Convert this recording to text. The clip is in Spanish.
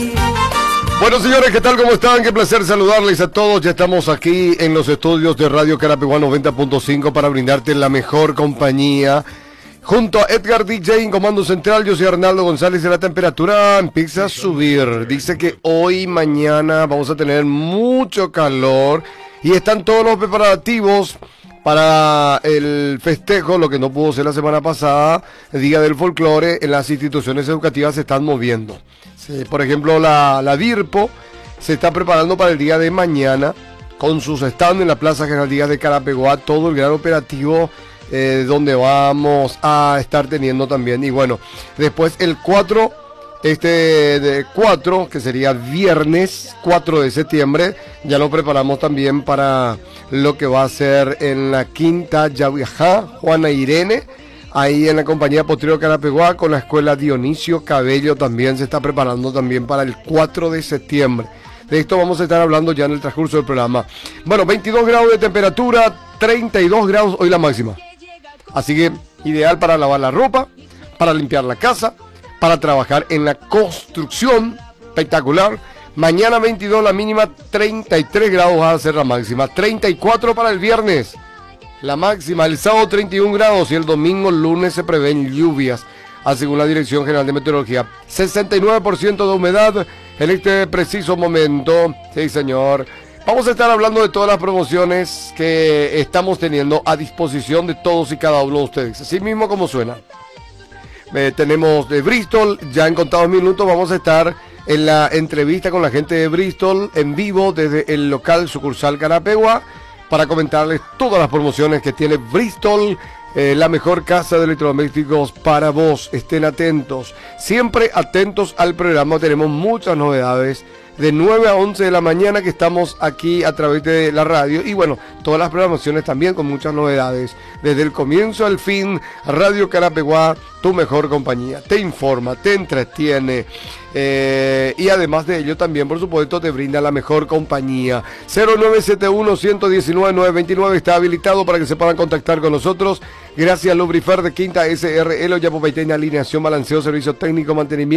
Bueno, señores, ¿qué tal? ¿Cómo están? Qué placer saludarles a todos. Ya estamos aquí en los estudios de Radio Carapeguá 90.5 para brindarte la mejor compañía. Junto a Edgar DJ en Comando Central, yo soy Arnaldo González y la temperatura empieza a subir. Dice que hoy y mañana vamos a tener mucho calor y están todos los preparativos para el festejo, lo que no pudo ser la semana pasada, el Día del Folclore. En las instituciones educativas se están moviendo. Sí, por ejemplo, la Virpo se está preparando para el día de mañana con sus stands en la Plaza General Díaz de Carapeguá, todo el gran operativo donde vamos a estar teniendo también. Y bueno, después el 4, que sería viernes 4 de septiembre, ya lo preparamos también para lo que va a ser en la Quinta Yaviajá, Juana Irene, ahí en la compañía Potrero Carapeguá, con la escuela Dionisio Cabello también se está preparando también para el 4 de septiembre. De esto vamos a estar hablando ya en el transcurso del programa. Bueno, 22 grados de temperatura, 32 grados hoy la máxima. Así que ideal para lavar la ropa, para limpiar la casa, para trabajar en la construcción. Espectacular. Mañana 22 la mínima, 33 grados va a ser la máxima. 34 para el viernes. La máxima, el sábado 31 grados y el domingo, lunes se prevén lluvias, según la Dirección General de Meteorología. 69% de humedad en este preciso momento. Sí, señor. Vamos a estar hablando de todas las promociones que estamos teniendo a disposición de todos y cada uno de ustedes. Así mismo como suena. Tenemos de Bristol, ya en contados minutos vamos a estar en la entrevista con la gente de Bristol en vivo desde el local sucursal Carapeguá, para comentarles todas las promociones que tiene Bristol, la mejor casa de electrodomésticos para vos. Estén atentos, siempre atentos al programa, tenemos muchas novedades de 9 a 11 de la mañana que estamos aquí a través de la radio, y bueno, todas las programaciones también con muchas novedades, desde el comienzo al fin. Radio Carapeguá, tu mejor compañía, te informa, te entretiene, y además de ello también, por supuesto, te brinda la mejor compañía. 0971-119-929 está habilitado para que se puedan contactar con nosotros. Gracias Lubrifer de Quinta SRL, Yapopaiteña, alineación, balanceo, servicio técnico, mantenimiento